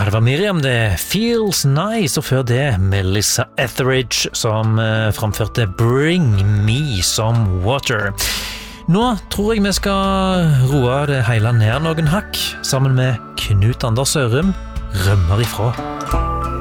Ja, det var Miriam det, Feels Nice, og før det Melissa Etheridge som framførte Bring Me Some Water. Nå tror jeg vi skal roe det hele ned noen hakk, sammen med Knut Anders Sørum, Rømmer ifra.